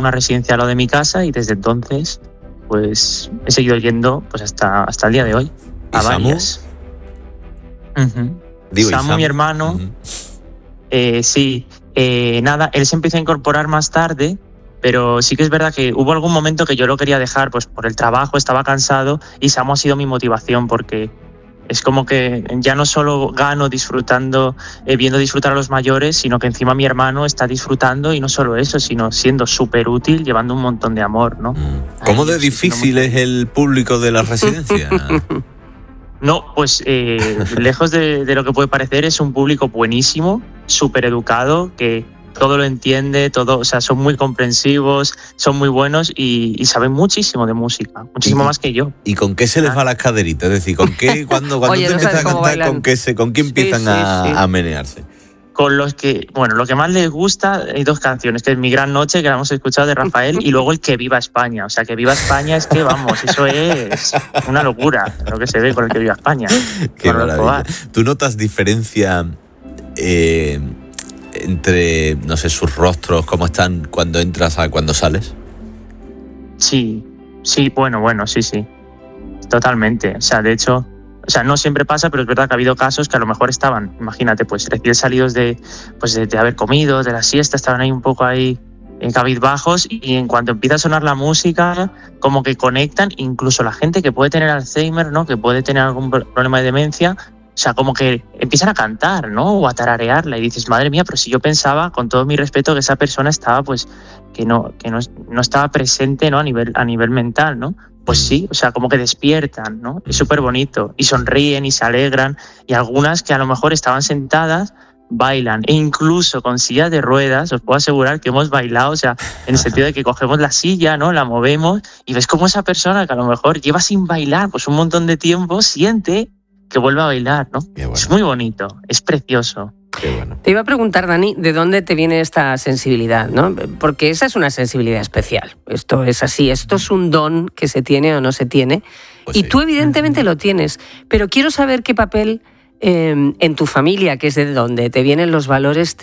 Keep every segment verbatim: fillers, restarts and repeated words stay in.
una residencia al lado de mi casa y desde entonces pues he seguido yendo pues hasta, hasta el día de hoy a varias. Uh-huh. Digo, Samu, Samu, mi hermano, uh-huh. eh, sí, eh, nada, él se empezó a incorporar más tarde, pero sí que es verdad que hubo algún momento que yo lo quería dejar pues por el trabajo, estaba cansado, y Samu ha sido mi motivación porque es como que ya no solo gano disfrutando, eh, viendo disfrutar a los mayores, sino que encima mi hermano está disfrutando, y no solo eso, sino siendo súper útil, llevando un montón de amor, ¿no? ¿Cómo de difícil es el público de la residencia? No, pues eh, lejos de, de lo que puede parecer, es un público buenísimo, súper educado, que todo lo entiende, todo, o sea, son muy comprensivos, son muy buenos y, y saben muchísimo de música, muchísimo ¿Y, más que yo. ¿Y con qué se les va las caderitas? Es decir, ¿con qué, cuando, cuando Oye, te no empiezas a cantar, con qué, se, con qué empiezan sí, sí, a, sí. a menearse? Con los que, bueno, lo que más les gusta, hay dos canciones, que es Mi Gran Noche, que la hemos escuchado de Rafael, y luego el Que Viva España. O sea, Que Viva España es que, vamos, eso es una locura, lo que se ve con el Que Viva España. Qué maravilla. ¿Tú notas diferencia eh, entre, no sé, sus rostros, cómo están cuando entras a cuando sales? Sí, sí, bueno, bueno, sí, sí. Totalmente. O sea, de hecho... O sea, no siempre pasa, pero es verdad que ha habido casos que a lo mejor estaban, imagínate, pues recién salidos de, pues de, de haber comido, de la siesta, estaban ahí un poco ahí en cabizbajos, y en cuanto empieza a sonar la música, como que conectan, incluso la gente que puede tener Alzheimer, ¿no? Que puede tener algún problema de demencia, o sea, como que empiezan a cantar, ¿no? O a tararearla, y dices, madre mía, pero si yo pensaba, con todo mi respeto, que esa persona estaba, pues, que no, que no, no estaba presente, ¿no? A nivel, a nivel mental, ¿no? Pues sí, o sea, como que despiertan, ¿no? Es súper bonito. Y sonríen y se alegran. Y algunas que a lo mejor estaban sentadas, bailan. E incluso con sillas de ruedas, os puedo asegurar que hemos bailado, o sea, en el sentido de que cogemos la silla, ¿no? La movemos y ves cómo esa persona que a lo mejor lleva sin bailar pues un montón de tiempo, siente que vuelve a bailar, ¿no? Bueno. Es muy bonito, es precioso. Qué bueno. Te iba a preguntar, Dani, ¿de dónde te viene esta sensibilidad, ¿no? Porque esa es una sensibilidad especial. Esto es así, esto es un don que se tiene o no se tiene. Pues y sí. Tú evidentemente lo tienes, pero quiero saber qué papel eh, en tu familia, que es de donde te vienen los valores,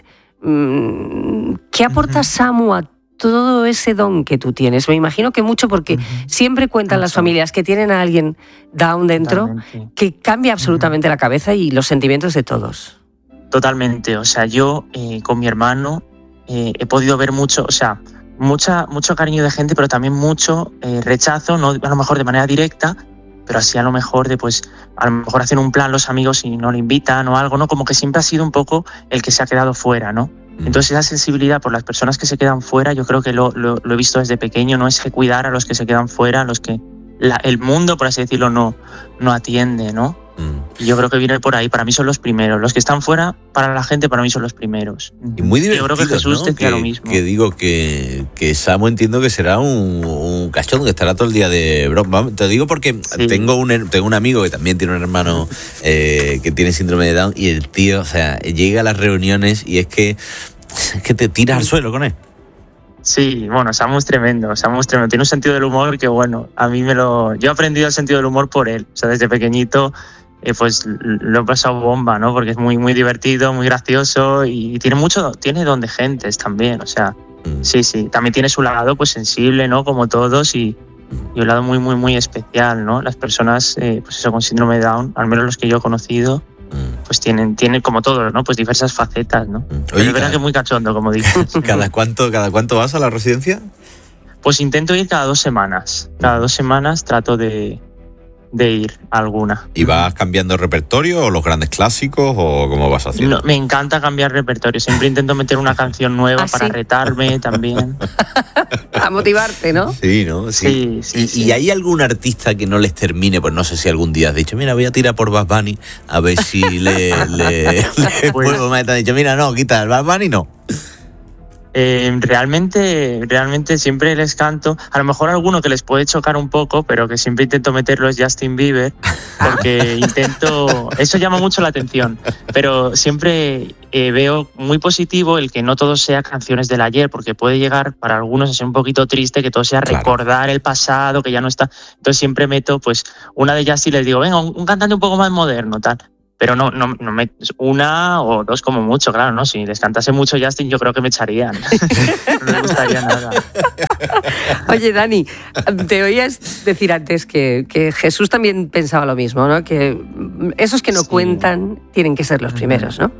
mmm, ¿qué aporta Samu a todo ese don que tú tienes? Me imagino que mucho, porque uh-huh. siempre cuentan mucho. Las familias que tienen a alguien down dentro, totalmente. Que cambia absolutamente uh-huh. la cabeza y los sentimientos de todos. Totalmente, o sea, yo eh, con mi hermano eh, he podido ver mucho, o sea, mucha, mucho cariño de gente, pero también mucho eh, rechazo, no a lo mejor de manera directa, pero así a lo mejor de pues, a lo mejor hacen un plan los amigos y no le invitan o algo, ¿no? Como que siempre ha sido un poco el que se ha quedado fuera, ¿no? Entonces esa sensibilidad por las personas que se quedan fuera, yo creo que lo, lo, lo he visto desde pequeño, no es que cuidar a los que se quedan fuera, a los que la, el mundo, por así decirlo, no, no atiende, ¿no? Y yo creo que viene por ahí. Para mí son los primeros. Los que están fuera, para la gente, para mí son los primeros. Y muy divertido, yo creo que Jesús, ¿no? Decía que, lo mismo. Que digo que, que Samu entiendo que será un, un cachón, que estará todo el día de broma. Te digo porque sí. tengo, un, tengo un amigo que también tiene un hermano eh, que tiene síndrome de Down, y el tío, o sea, llega a las reuniones y es que, es que te tiras al suelo con él. Sí, bueno, Samu es tremendo, Samu es tremendo. Tiene un sentido del humor que, bueno, a mí me lo... Yo he aprendido el sentido del humor por él. O sea, desde pequeñito... Eh, pues lo he pasado bomba, ¿no? Porque es muy muy divertido, muy gracioso y tiene mucho, tiene don de gentes también, o sea, mm. sí, sí. También tiene su lado pues sensible, ¿no? Como todos, y, y un lado muy muy muy especial, ¿no? Las personas, eh, pues eso, con síndrome de Down, al menos los que yo he conocido, mm. pues tienen, tienen como todos, ¿no? Pues diversas facetas, ¿no? Mm. Oye, es verdad que es muy cachondo, como dices. ¿Cada cuánto, cada cuánto vas a la residencia? Pues intento ir cada dos semanas. Cada dos semanas trato de... de ir a alguna. ¿Y vas cambiando repertorio o los grandes clásicos o cómo vas haciendo? No, me encanta cambiar repertorio, siempre intento meter una canción nueva. ¿Ah, para sí? retarme también. A motivarte, ¿no? Sí, ¿no? Sí. sí, sí, ¿Y, sí. ¿Y hay algún artista que no les termine? Pues no sé si algún día has dicho, mira, voy a tirar por Bad Bunny a ver si le, le, le pues, puedo más. Te han dicho, mira, no, quita el Bad Bunny, no. Eh, realmente, realmente siempre les canto. A lo mejor alguno que les puede chocar un poco, pero que siempre intento meterlo es Justin Bieber, porque intento. Eso llama mucho la atención. Pero siempre eh, veo muy positivo el que no todo sea canciones del ayer, porque puede llegar para algunos a ser un poquito triste que todo sea recordar claro. el pasado, que ya no está. Entonces siempre meto, pues, una de Justin, les digo, venga, un, un cantante un poco más moderno, tal. pero no, no, no me, una o dos como mucho, claro, ¿no? Si les cantase mucho Justin, yo creo que me echarían. No me gustaría nada. Oye, Dani, te oías decir antes que, que Jesús también pensaba lo mismo, ¿no? Que esos que no sí. cuentan tienen que ser los primeros, ¿no?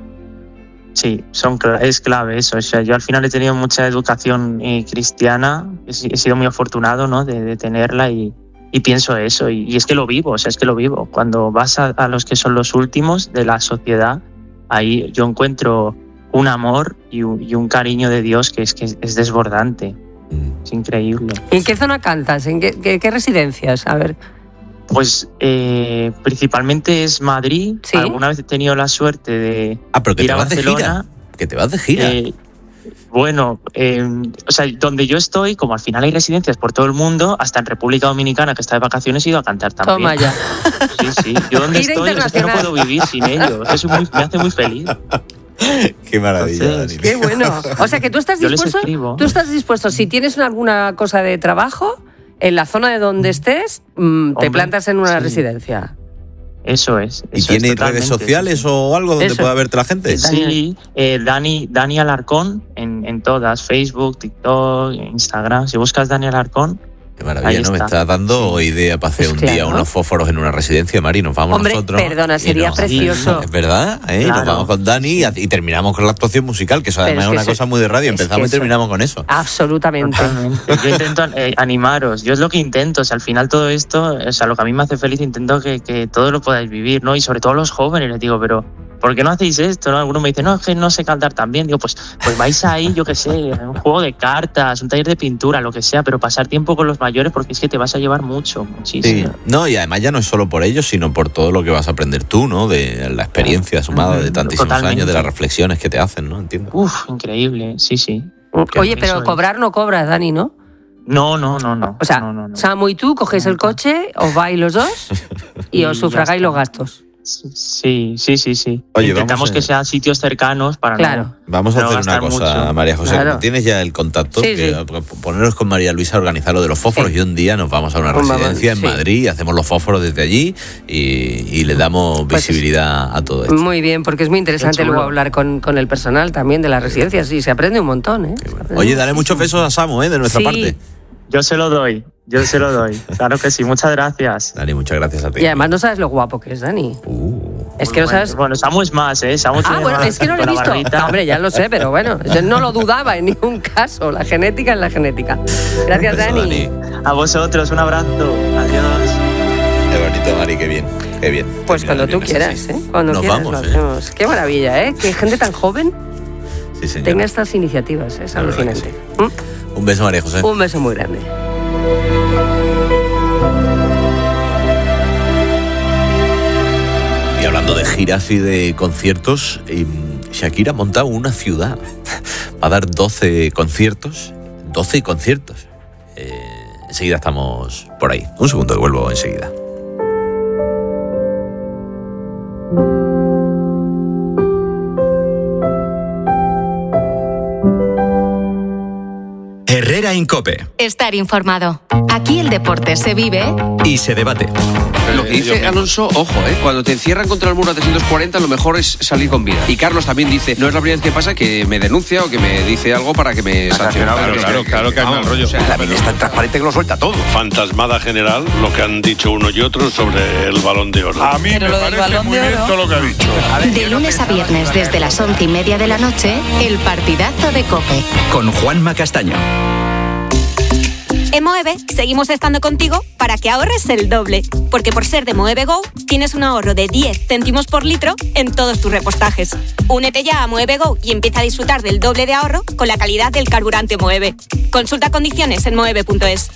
Sí, son, es clave eso. O sea, yo al final he tenido mucha educación eh, cristiana, he, he sido muy afortunado, ¿no? de, de tenerla y, y pienso eso. Y, y es que lo vivo, o sea, es que lo vivo. Cuando vas a, a los que son los últimos de la sociedad, ahí yo encuentro un amor y un, y un cariño de Dios que es, que es desbordante. Es increíble. ¿En qué zona cantas? ¿En qué, qué, qué residencias? A ver. Pues eh, principalmente es Madrid. ¿Sí? Alguna vez he tenido la suerte de ah, pero que ir te a vas Barcelona. De gira. Que te vas de gira. Eh, bueno, eh, o sea, donde yo estoy, como al final hay residencias por todo el mundo, hasta en República Dominicana, que está de vacaciones, he ido a cantar también. Toma ya. Sí, sí. Yo donde Gira estoy, o sea, es que no puedo vivir sin ellos. Eso muy, me hace muy feliz. Qué maravilla, Entonces, Dani. Qué bueno. O sea, que tú estás dispuesto, tú estás dispuesto, si tienes alguna cosa de trabajo, en la zona de donde estés, mmm, te plantas en una sí. residencia. Eso es. ¿Y eso tiene es redes sociales eso. o algo donde eso. pueda verte la gente? Sí, eh, Dani, Dani Alarcón en, en todas, Facebook, TikTok, Instagram. Si buscas Dani Alarcón. Qué maravilla, ¿no? Me está dando sí. idea para hacer pues un claro. día unos fósforos en una residencia, Mari. Nos vamos Hombre, nosotros. Perdona, sería nos, precioso. Es verdad, ¿eh? Claro. Nos vamos con Dani y terminamos con la actuación musical, que eso además es, que es una eso, cosa muy de radio. Empezamos y terminamos con eso. Absolutamente. Totalmente. Yo intento eh, animaros. Yo es lo que intento. O sea, al final todo esto, o sea, lo que a mí me hace feliz, intento que, que todo lo podáis vivir, ¿no? Y sobre todo los jóvenes, les digo, pero ¿por qué no hacéis esto? ¿No? Algunos me dicen, no, es que no sé cantar tan bien. Digo, pues, pues vais ahí, yo qué sé, un juego de cartas, un taller de pintura, lo que sea, pero pasar tiempo con los mayores porque es que te vas a llevar mucho, muchísimo. Sí. No, y además ya no es solo por ellos, sino por todo lo que vas a aprender tú, ¿no? De la experiencia sumada de tantísimos Totalmente. años, de las reflexiones que te hacen, ¿no? Entiendo. Uf, increíble, sí, sí. Oye, pero cobrar no cobras, Dani, ¿no? No, no, no, no. O sea, no, no, no. Samu y tú cogéis el coche, os vais los dos y os sufragáis los gastos. Sí, sí, sí, sí. Oye, intentamos a... que sean sitios cercanos para claro. no. Vamos a hacer una cosa, mucho. María José. Claro. Tienes ya el contacto, sí, que, sí. poneros con María Luisa a organizar lo de los fósforos sí. y un día nos vamos a una un residencia sí. en Madrid, hacemos los fósforos desde allí y, y le damos pues visibilidad a todo esto. Muy bien, porque es muy interesante luego hablar con, con el personal también de las residencias y se aprende un montón, ¿eh? Bueno. Oye, dale muchos besos a Samu, ¿eh? De nuestra sí. parte. Yo se lo doy, yo se lo doy. Claro que sí, muchas gracias. Dani, muchas gracias a ti. Y además no sabes lo guapo que es, Dani. Uh, es que no bueno, sabes... Bueno, Samu es más, ¿eh? Samu ah, bueno, más es que no lo he visto. No, hombre, ya lo sé, pero bueno, yo no lo dudaba en ningún caso. La genética es la genética. Gracias, beso, Dani. Dani. A vosotros, un abrazo. Adiós. Qué bonito, Mari, qué bien. Qué bien. Pues cuando tú quieras, así. ¿eh? Cuando Nos quieras vamos, lo ¿eh? hacemos. Qué maravilla, ¿eh? Que gente tan joven sí, señora. tenga estas iniciativas. Es la alucinante. Sí. ¿Mm? Un beso, María José. Un beso muy grande. Y hablando de giras y de conciertos, Shakira ha montado una ciudad. Va a dar doce conciertos. doce conciertos. Eh, enseguida estamos por ahí. Un segundo que vuelvo enseguida. Herrera en COPE. Estar informado. Aquí el deporte se vive y se debate. Lo que dice Alonso, ojo, ¿eh? Cuando te encierran contra el muro a trescientos cuarenta, lo mejor es salir con vida. Y Carlos también dice, no es la primera vez que pasa que me denuncia o que me dice algo para que me sancione. Claro, claro, claro que hay mal rollo. O sea, la vida es tan transparente que lo suelta todo. Fantasmada general, lo que han dicho uno y otro sobre el Balón de Oro. A mí Pero me parece muy bien todo lo que ha dicho. De lunes a viernes, desde las once y media de la noche, el partidazo de COPE. Con Juanma Castaño. En Moeve seguimos estando contigo para que ahorres el doble. Porque por ser de Moeve Go, tienes un ahorro de diez céntimos por litro en todos tus repostajes. Únete ya a Moeve Go y empieza a disfrutar del doble de ahorro con la calidad del carburante Moeve. Consulta condiciones en moeve punto es.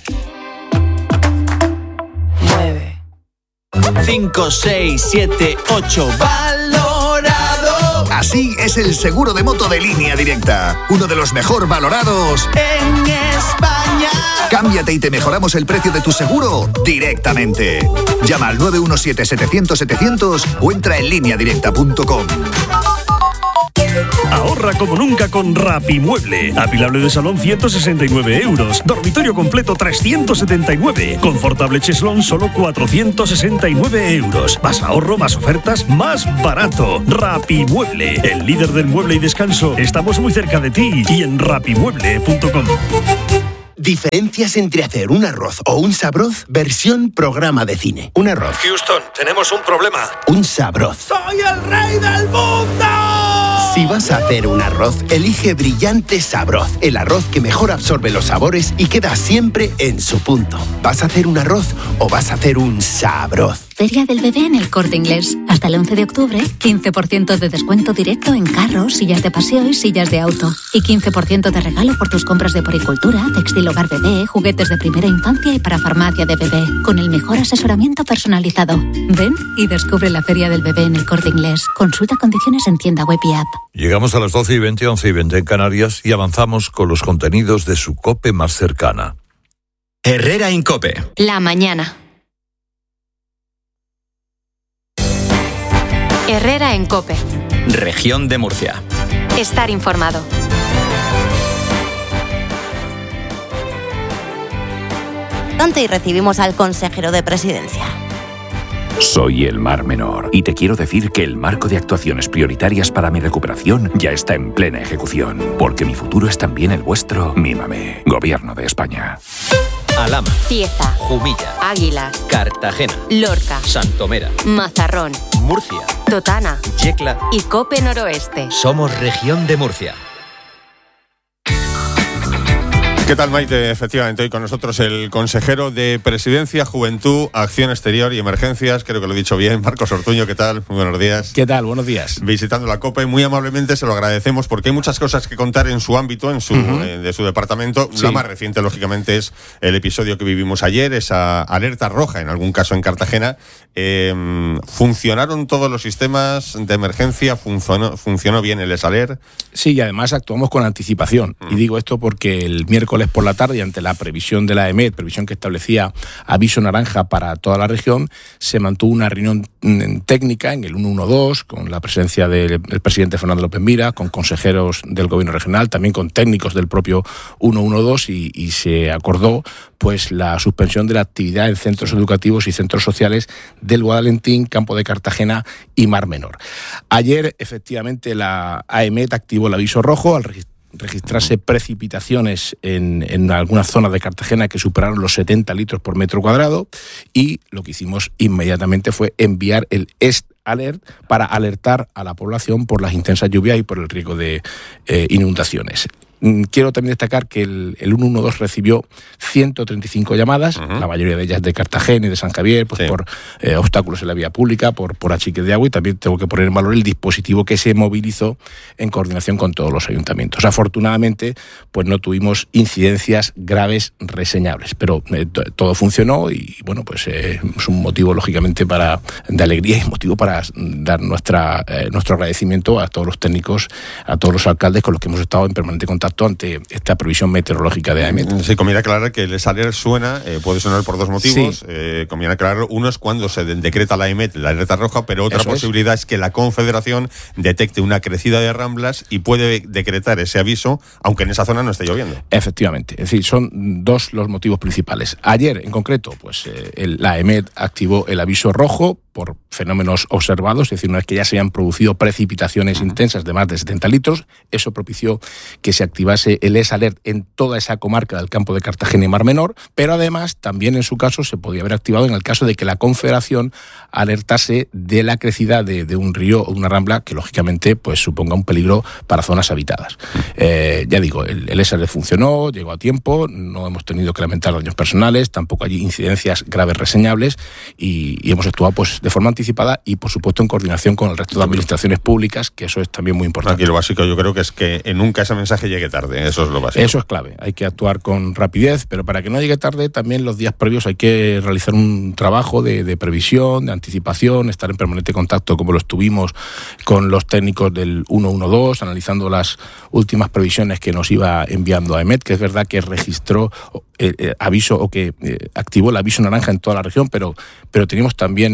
Mueve. cinco, seis, siete, ocho. ¡Valorado! Así es el seguro de moto de Línea Directa. Uno de los mejor valorados en España. Cámbiate y te mejoramos el precio de tu seguro directamente. Llama al nueve uno siete, setecientos, setecientos o entra en línea directa punto com. Ahorra como nunca con Rapimueble. Apilable de salón ciento sesenta y nueve euros. Dormitorio completo trescientos setenta y nueve. Confortable cheslón solo cuatrocientos sesenta y nueve euros. Más ahorro, más ofertas, más barato. Rapimueble, el líder del mueble y descanso. Estamos muy cerca de ti y en rapimueble punto com. Diferencias entre hacer un arroz o un sabroz versión programa de cine. Un arroz. Houston, tenemos un problema. Un sabroz. ¡Soy el rey del mundo! Si vas a hacer un arroz, elige Brillante Sabroz, el arroz que mejor absorbe los sabores y queda siempre en su punto. ¿Vas a hacer un arroz o vas a hacer un sabroz? Feria del Bebé en El Corte Inglés. Hasta el once de octubre, quince por ciento de descuento directo en carros, sillas de paseo y sillas de auto. Y quince por ciento de regalo por tus compras de poricultura, textil hogar bebé, juguetes de primera infancia y para farmacia de bebé. Con el mejor asesoramiento personalizado. Ven y descubre la Feria del Bebé en El Corte Inglés. Consulta condiciones en tienda web y app. Llegamos a las doce y veinte, once y veinte en Canarias y avanzamos con los contenidos de su COPE más cercana. Herrera Incope. La mañana. Herrera en COPE. Región de Murcia. Estar informado. Y recibimos al consejero de Presidencia. Soy el Mar Menor y te quiero decir que el marco de actuaciones prioritarias para mi recuperación ya está en plena ejecución, porque mi futuro es también el vuestro. Mímame, Gobierno de España. Alhama, Cieza, Jumilla, Águilas, Cartagena, Lorca, Santomera, Mazarrón, Murcia, Totana, Yecla y COPE Noroeste. Somos Región de Murcia. ¿Qué tal, Maite? Efectivamente, hoy con nosotros el consejero de Presidencia, Juventud, Acción Exterior y Emergencias, creo que lo he dicho bien, Marcos Ortuño, ¿qué tal? Muy buenos días. ¿Qué tal? Buenos días. Visitando la COPE, muy amablemente se lo agradecemos porque hay muchas cosas que contar en su ámbito, en su uh-huh. eh, de su departamento. Sí. La más reciente, lógicamente, es el episodio que vivimos ayer, esa alerta roja, en algún caso en Cartagena. Eh, ¿Funcionaron todos los sistemas de emergencia? ¿Funcionó, funcionó bien el ESALER? Sí, y además actuamos con anticipación. Uh-huh. Y digo esto porque el miércoles por la tarde, ante la previsión de la EMET, previsión que establecía aviso naranja para toda la región, se mantuvo una reunión técnica en el ciento doce con la presencia del, del presidente Fernando López Mira, con consejeros del gobierno regional, también con técnicos del propio ciento doce y, y se acordó pues la suspensión de la actividad en centros educativos y centros sociales del Guadalentín, Campo de Cartagena y Mar Menor. Ayer, efectivamente, la AEMET activó el aviso rojo al registrar registrarse precipitaciones en, en algunas zonas de Cartagena que superaron los setenta litros por metro cuadrado, y lo que hicimos inmediatamente fue enviar el EST Alert para alertar a la población por las intensas lluvias y por el riesgo de eh, inundaciones. Quiero también destacar que el, el ciento doce recibió ciento treinta y cinco llamadas, uh-huh. la mayoría de ellas de Cartagena y de San Javier, pues sí. por eh, obstáculos en la vía pública, por, por achiques de agua, y también tengo que poner en valor el dispositivo que se movilizó en coordinación con todos los ayuntamientos. Afortunadamente, pues no tuvimos incidencias graves reseñables, pero eh, t- todo funcionó y, bueno, pues eh, es un motivo, lógicamente, para de alegría y un motivo para dar nuestra eh, nuestro agradecimiento a todos los técnicos, a todos los alcaldes con los que hemos estado en permanente contacto ante esta previsión meteorológica de AEMET. Sí, conviene aclarar que el ESALER suena, eh, puede sonar por dos motivos. Sí. Eh, conviene aclarar, uno es cuando se decreta la AEMET, la alerta roja, pero otra Eso posibilidad es. es que la Confederación detecte una crecida de ramblas y puede decretar ese aviso, aunque en esa zona no esté lloviendo. Efectivamente, es decir, son dos los motivos principales. Ayer, en concreto, pues eh, el, la AEMET activó el aviso rojo por fenómenos observados, es decir, una vez que ya se habían producido precipitaciones uh-huh. intensas de más de setenta litros, eso propició que se activase el ESALERT en toda esa comarca del Campo de Cartagena y Mar Menor, pero además también en su caso se podía haber activado en el caso de que la Confederación alertase de la crecida de, de un río o una rambla que lógicamente pues suponga un peligro para zonas habitadas. Uh-huh. Eh, ya digo, el, el ESALERT funcionó, llegó a tiempo, no hemos tenido que lamentar daños personales, tampoco hay incidencias graves reseñables y, y hemos actuado pues de forma anticipada y, por supuesto, en coordinación con el resto de administraciones públicas, que eso es también muy importante. Aquí lo básico yo creo que es que nunca ese mensaje llegue tarde, eso es lo básico. Eso es clave, hay que actuar con rapidez, pero para que no llegue tarde, también los días previos hay que realizar un trabajo de, de previsión, de anticipación, estar en permanente contacto, como lo estuvimos con los técnicos del ciento doce, analizando las últimas previsiones que nos iba enviando AEMET, que es verdad que registró eh, eh, aviso o que eh, activó el aviso naranja en toda la región, pero, pero teníamos también la advertencia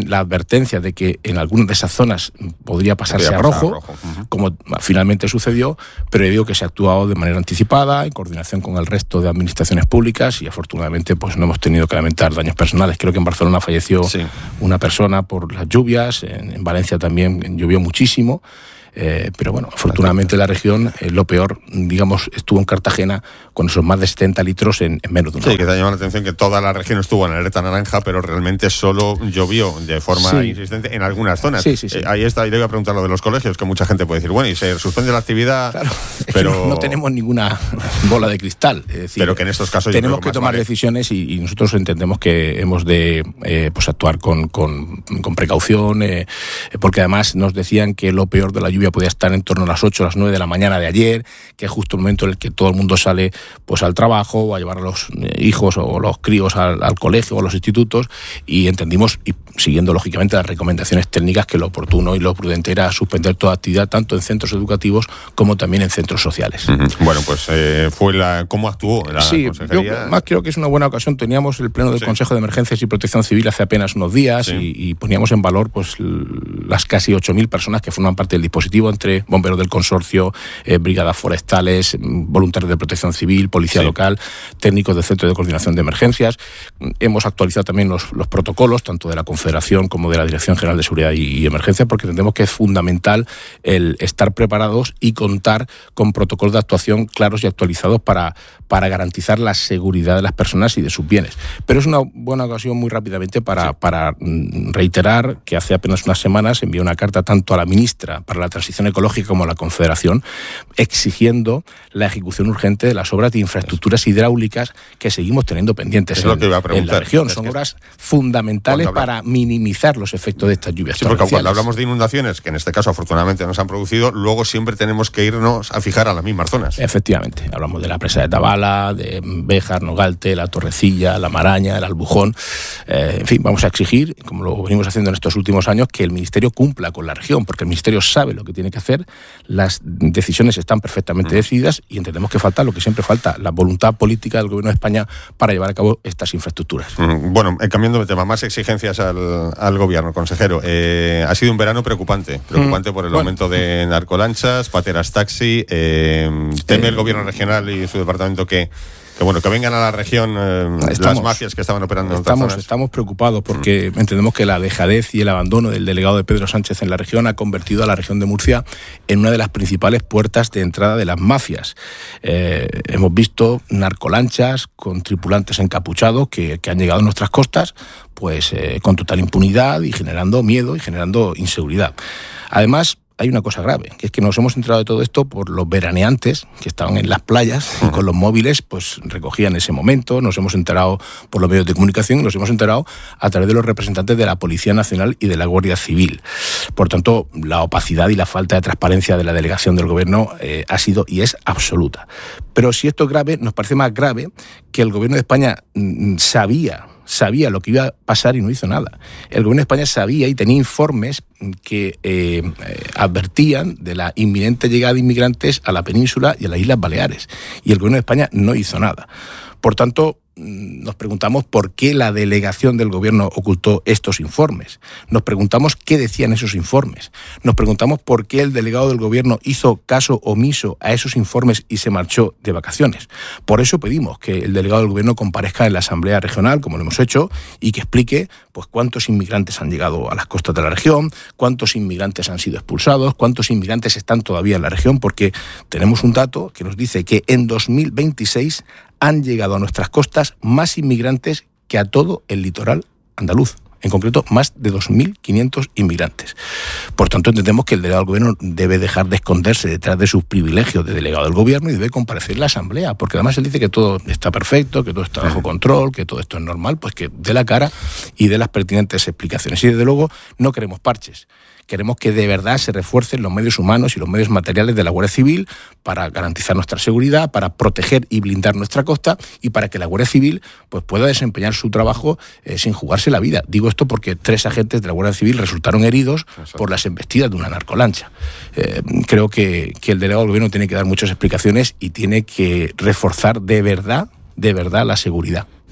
advertencias de que en algunas de esas zonas podría pasarse podría a rojo, a rojo. Uh-huh. como finalmente sucedió, pero digo que se ha actuado de manera anticipada, en coordinación con el resto de administraciones públicas, y afortunadamente pues no hemos tenido que lamentar daños personales. Creo que en Barcelona falleció sí. una persona por las lluvias, en, en Valencia también llovió muchísimo. Eh, pero bueno, afortunadamente la región, eh, lo peor, digamos, estuvo en Cartagena con esos más de setenta litros en, en menos de una sí, hora. Que te ha llamado la atención que toda la región estuvo en alerta naranja, pero realmente solo llovió de forma sí. insistente en algunas zonas. Sí, sí, sí. Eh, ahí está, y le voy a preguntar lo de los colegios, que mucha gente puede decir, bueno, y se suspende la actividad, claro, pero no, no tenemos ninguna bola de cristal. Es decir, pero que en estos casos tenemos que, que tomar vale. decisiones y, y nosotros entendemos que hemos de eh, pues actuar con, con, con precaución, eh, porque además nos decían que lo peor de la lluvia podía estar en torno a las ocho o las nueve de la mañana de ayer, que es justo el momento en el que todo el mundo sale pues al trabajo o a llevar a los hijos o los críos al, al colegio o a los institutos, y entendimos, y siguiendo lógicamente las recomendaciones técnicas, que lo oportuno y lo prudente era suspender toda actividad tanto en centros educativos como también en centros sociales. Uh-huh. Bueno, pues eh, fue la ¿cómo actuó la sí, consejería? Yo más creo que es una buena ocasión. Teníamos el pleno del sí. Consejo de Emergencias y Protección Civil hace apenas unos días sí. y, y poníamos en valor pues las casi ocho mil personas que forman parte del dispositivo, entre bomberos del consorcio, eh, brigadas forestales, voluntarios de protección civil, policía sí. local, técnicos del Centro de Coordinación de Emergencias. Hemos actualizado también los, los protocolos, tanto de la Confederación como de la Dirección General de Seguridad y, y Emergencia, porque entendemos que es fundamental el estar preparados y contar con protocolos de actuación claros y actualizados para, para garantizar la seguridad de las personas y de sus bienes. Pero es una buena ocasión, muy rápidamente, para, sí. para reiterar que hace apenas unas semanas envié una carta tanto a la ministra para la Transición Ecológica como a la Confederación, exigiendo la ejecución urgente de las obras de infraestructuras hidráulicas que seguimos teniendo pendientes en, en la región. Son obras fundamentales para minimizar los efectos de estas lluvias. Sí, porque cuando hablamos de inundaciones, que en este caso afortunadamente no se han producido, luego siempre tenemos que irnos a fijar a las mismas zonas. Efectivamente, hablamos de la presa de Tabala, de Béjar, Nogalte, la Torrecilla, la Maraña, el Albujón. Eh, en fin, vamos a exigir, como lo venimos haciendo en estos últimos años, que el Ministerio cumpla con la región, porque el Ministerio sabe lo que tiene que hacer, las decisiones están perfectamente mm. decididas, y entendemos que falta lo que siempre falta, la voluntad política del Gobierno de España para llevar a cabo estas infraestructuras. Mm, bueno, eh, cambiando de tema, más exigencias al, al Gobierno, consejero. Eh, ha sido un verano preocupante, preocupante mm. por el bueno. aumento de narcolanchas, pateras taxi. Eh, ¿Teme eh, el Gobierno regional y su departamento que que bueno que vengan a la región eh, estamos, las mafias que estaban operando en estamos, otras zonas? Estamos preocupados porque mm. entendemos que la dejadez y el abandono del delegado de Pedro Sánchez en la región ha convertido a la región de Murcia en una de las principales puertas de entrada de las mafias. Eh, hemos visto narcolanchas con tripulantes encapuchados que, que han llegado a nuestras costas pues eh, con total impunidad y generando miedo y generando inseguridad. Además, hay una cosa grave, que es que nos hemos enterado de todo esto por los veraneantes que estaban en las playas y con los móviles pues recogían ese momento. Nos hemos enterado por los medios de comunicación y nos hemos enterado a través de los representantes de la Policía Nacional y de la Guardia Civil. Por tanto, la opacidad y la falta de transparencia de la delegación del Gobierno eh, ha sido y es absoluta. Pero si esto es grave, nos parece más grave que el Gobierno de España mm, sabía sabía lo que iba a pasar y no hizo nada. El Gobierno de España sabía y tenía informes que eh, eh, advertían de la inminente llegada de inmigrantes a la península y a las Islas Baleares. Y el Gobierno de España no hizo nada. Por tanto, nos preguntamos por qué la delegación del Gobierno ocultó estos informes. Nos preguntamos qué decían esos informes. Nos preguntamos por qué el delegado del Gobierno hizo caso omiso a esos informes y se marchó de vacaciones. Por eso pedimos que el delegado del Gobierno comparezca en la Asamblea Regional, como lo hemos hecho, y que explique pues, cuántos inmigrantes han llegado a las costas de la región, cuántos inmigrantes han sido expulsados, cuántos inmigrantes están todavía en la región, porque tenemos un dato que nos dice que en dos mil veintiséis han llegado a nuestras costas más inmigrantes que a todo el litoral andaluz. En concreto, más de dos mil quinientos inmigrantes. Por tanto, entendemos que el delegado del Gobierno debe dejar de esconderse detrás de sus privilegios de delegado del Gobierno y debe comparecer en la Asamblea, porque además él dice que todo está perfecto, que todo está bajo control, que todo esto es normal, pues que dé la cara y dé las pertinentes explicaciones. Y desde luego no queremos parches. Queremos que de verdad se refuercen los medios humanos y los medios materiales de la Guardia Civil para garantizar nuestra seguridad, para proteger y blindar nuestra costa y para que la Guardia Civil pues, pueda desempeñar su trabajo eh, sin jugarse la vida. Digo esto porque tres agentes de la Guardia Civil resultaron heridos Exacto. por las embestidas de una narcolancha. Eh, creo que, que el delegado del Gobierno tiene que dar muchas explicaciones y tiene que reforzar de verdad, de verdad la seguridad.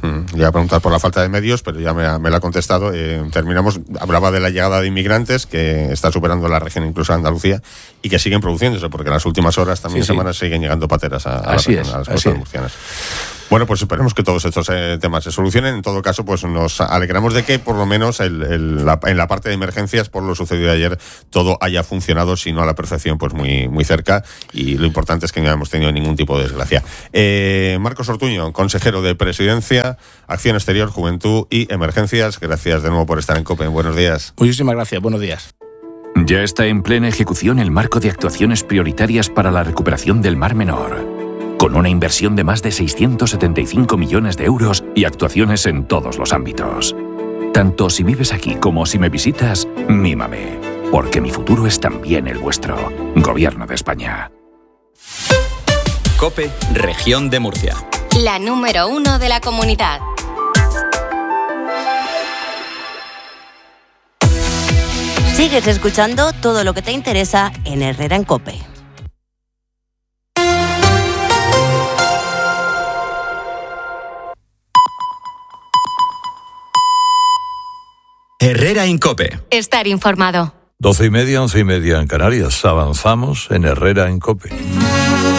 Mm, le iba a preguntar por la falta de medios, pero ya me, ha, me lo ha contestado. Eh, terminamos, hablaba de la llegada de inmigrantes, que está superando la región, incluso Andalucía, y que siguen produciéndose, porque en las últimas horas, también sí, semanas, sí. siguen llegando pateras a, a, la región, es, a las costas murcianas. Bueno, pues esperemos que todos estos eh, temas se solucionen. En todo caso, pues nos alegramos de que por lo menos el, el, la, en la parte de emergencias, por lo sucedido ayer, todo haya funcionado, si no a la perfección, pues muy, muy cerca. Y lo importante es que no hemos tenido ningún tipo de desgracia. Eh, Marcos Ortuño, consejero de Presidencia, Acción Exterior, Juventud y Emergencias. Gracias de nuevo por estar en COPE. Buenos días. Muchísimas gracias. Buenos días. Ya está en plena ejecución el marco de actuaciones prioritarias para la recuperación del Mar Menor, con una inversión de más de seiscientos setenta y cinco millones de euros y actuaciones en todos los ámbitos. Tanto si vives aquí como si me visitas, mímame, porque mi futuro es también el vuestro. Gobierno de España. COPE, Región de Murcia. La número uno de la comunidad. Sigues escuchando todo lo que te interesa en Herrera en COPE. Herrera en COPE. Estar informado. Doce y media, once y media en Canarias. Avanzamos en Herrera en COPE.